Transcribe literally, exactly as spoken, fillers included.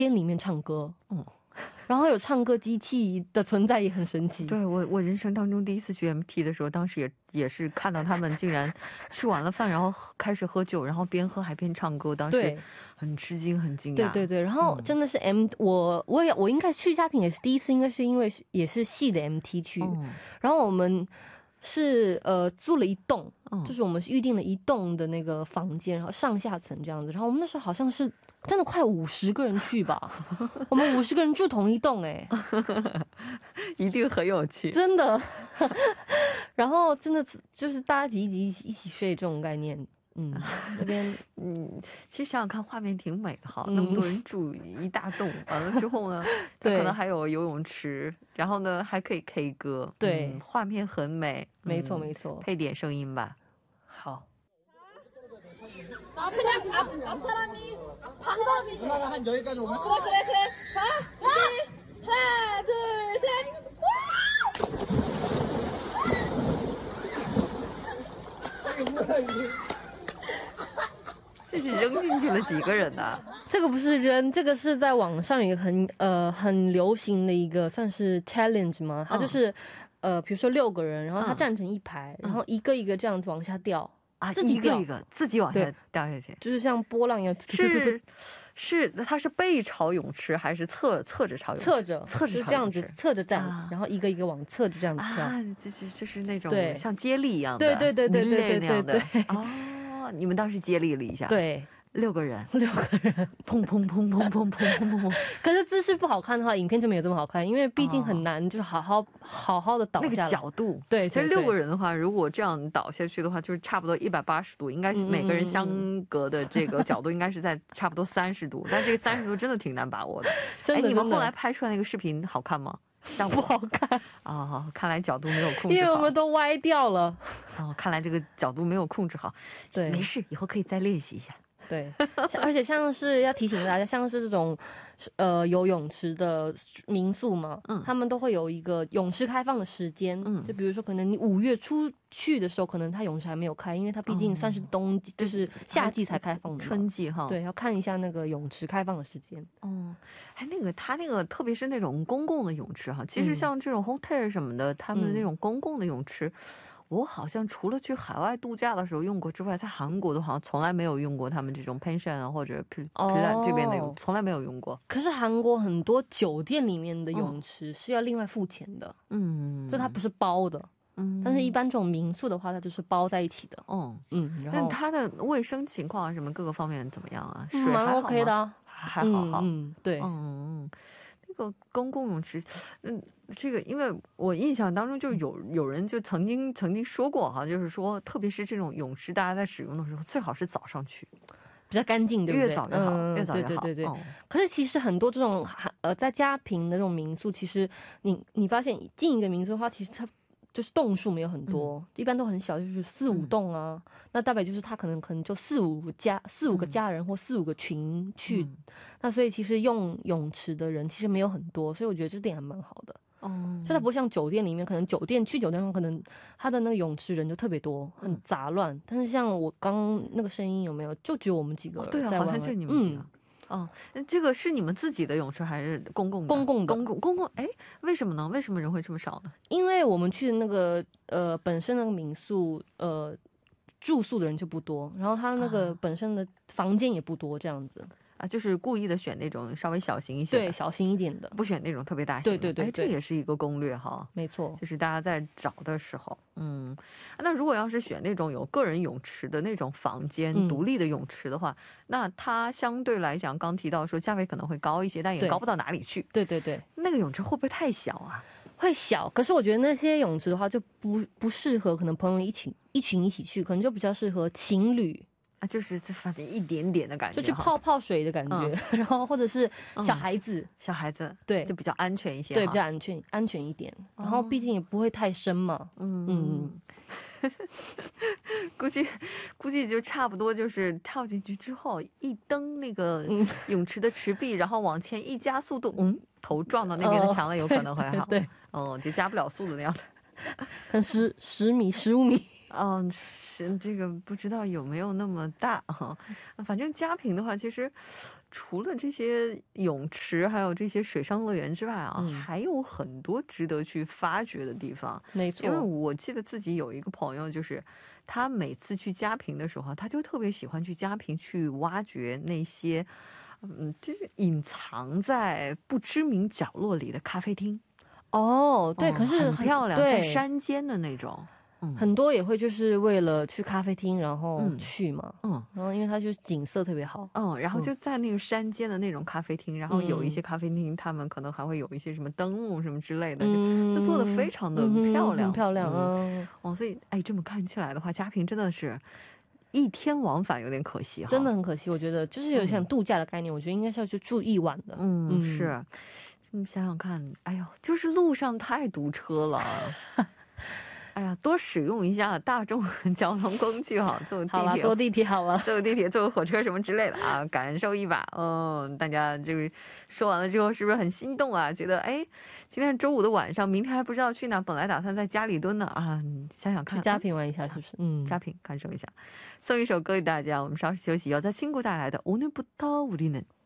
间里面唱歌，嗯。然后有唱歌机器的存在也很神奇。 对，我我人生当中第一次去 M T 的时候，当时也也是看到他们竟然吃完了饭然后开始喝酒，然后边喝还边唱歌，当时很吃惊很惊讶。 对对对，然后真的是 M 我我也我应该去嘉平也是第一次，应该是因为也是系的 M T 去，然后我们是呃租了一栋，就是我们预定了一栋的那个房间，然后上下层这样子，然后我们那时候好像是真的快五十个人去吧，我们五十个人住同一栋哎， 一定很有趣， 真的。然后真的就是大家挤一挤一起睡这种概念。嗯，那边嗯，其实想想看，画面挺美的哈，那么多人住一大栋，完了之后呢，它可能还有游泳池，然后呢还可以 K 歌，对，画面很美， 没错没错。 配点声音吧。 好。 그냥 앞, 앞 사람이 방 떨어지게 누나가 한 여기까지 오면 그래 그래 그래 자 준비 하나 둘셋 이게 뭐야 이게 这是扔进去了几个人呢？ 这个不是扔，这个是在网上有一个很呃很流行的一个算是 challenge 吗？它就是、嗯、呃比如说六个人，然后他站成一排，嗯、然后一个一个这样子往下掉。 啊，自己掉一个自己往下掉下去， 就是像波浪一样。 是是，它是背朝泳池还是侧侧着朝泳池？ 侧着， 侧着这样子侧着站，然后一个一个往侧着这样子跳。 啊，就是就是那种像接力一样的， 对对对对对对对对。 哦，你们当时接力了一下， 对。 六个人， 六个人， 砰砰砰砰砰砰砰砰。 可是姿势不好看的话，影片就没有这么好看，因为毕竟很难，就是好好好好的倒下来。 那个角度， 对， 其实六个人的话，如果这样倒下去的话，就是差不多一百八十度，应该是每个人相隔的这个角度应该是在差不多三十度，但这个三十度真的挺难把握的。哎，你们后来拍出来那个视频好看吗？ 不好看哦，看来角度没有控制好， 因为我们都歪掉了。 哦，看来这个角度没有控制好。对，没事，以后可以再练习一下。 对，而且像是要提醒大家，像是这种呃有泳池的民宿嘛，嗯，他们都会有一个泳池开放的时间，嗯，就比如说可能你五月初去的时候，可能它泳池还没有开，因为它毕竟算是冬季，就是夏季才开放的， 春季哈， 对，要看一下那个泳池开放的时间。 哦，哎，那个它那个特别是那种公共的泳池哈，其实像这种 hotel 什么的，他们的那种公共的泳池。 我好像除了去海外度假的时候用过之外，在韩国的好像从来没有用过他们这种 pension 啊或者 plan 这边的泳，从来没有用过。可是韩国很多酒店里面的泳池是要另外付钱的，嗯，就它不是包的，嗯，但是一般这种民宿的话，它就是包在一起的，嗯嗯。那它的卫生情况啊，什么各个方面怎么样啊？水蛮 OK 的，还好好，嗯，对，嗯。 这个公共泳池，嗯，这个因为我印象当中就有有人就曾经曾经说过哈，就是说特别是这种泳池，大家在使用的时候最好是早上去，比较干净，对不对？越早越好，越早越好。对对对对。可是其实很多这种呃在家平的那种民宿，其实你你发现进一个民宿的话，其实它 就是栋数没有很多，嗯、一般都很小，就是四五栋啊。嗯、那代表就是他可能可能就四五家四五个家人或四五个群去，嗯、那所以其实用泳池的人其实没有很多，所以我觉得这点还蛮好的。哦，所以它不像酒店里面，可能酒店去酒店上可能它的那个泳池人就特别多，很杂乱。嗯、但是像我刚刚那个声音有没有，就只有我们几个人在玩。对啊，好像就你们几个。 哦，这个是你们自己的泳池还是公共的？公共的，公共公共。哎，为什么呢？为什么人会这么少呢？因为我们去的那个呃本身那个民宿呃住宿的人就不多，然后他那个本身的房间也不多，这样子。 啊，就是故意的选那种稍微小型一些，对，小型一点的，不选那种特别大型的。对对对，这也是一个攻略哈。没错，就是大家在找的时候，嗯，那如果要是选那种有个人泳池的那种房间，独立的泳池的话，那它相对来讲，刚提到说价位可能会高一些，但也高不到哪里去。对对对，那个泳池会不会太小啊？会小，可是我觉得那些泳池的话就不不适合可能朋友一起一群一起去，可能就比较适合情侣。 啊，就是这反正一点点的感觉，就去泡泡水的感觉，然后或者是小孩子，小孩子对，就比较安全一些，对，比较安全安全一点。然后毕竟也不会太深嘛，嗯嗯。估计估计就差不多就是跳进去之后一蹬那个泳池的池壁，然后往前一加速度，嗯，头撞到那边的墙了，有可能会好。对，哦，就加不了速的那样的，很十十米十五米。 嗯，是这个不知道有没有那么大哈，反正家平的话，其实除了这些泳池还有这些水上乐园之外啊， 嗯还有很多值得去发掘的地方。 没错， 因为我记得自己有一个朋友，就是他每次去嘉平的时候，他就特别喜欢去嘉平去挖掘那些嗯，就是隐藏在不知名角落里的咖啡厅。 哦，对， 哦可是很漂亮，在对山间的那种。嗯很多也会就是为了去咖啡厅然后嗯去嘛， 嗯然后因为它就是景色特别好， 嗯，然后就在那个山间的那种咖啡厅，然后有一些嗯咖啡厅，他们可能还会有一些什么灯笼什么之类的，就嗯， 就做得非常的嗯哼漂亮很漂亮， 嗯嗯， 哦，所以哎，这么看起来的话，嘉平真的是一天往返有点可惜哈。 真的很可惜，我觉得就是有像嗯度假的概念，我觉得应该是要去住一晚的， 嗯，是。你想想看，哎呦，就是路上太堵车了。哎呀，多使用一下大众交通工具哈，坐好了， 地铁、 坐地铁好了， 坐地铁、坐火车什么之类的啊，感受一把。嗯，大家就是说完了之后，是不是很心动啊？觉得哎，今天周五的晚上，明天还不知道去哪，本来打算在家里蹲呢啊，你想想看， 去嘉平玩一下是不是？嗯， 嘉平感受一下。送一首歌给大家，我们稍事休息，由在친구带来的오늘부터 우리는。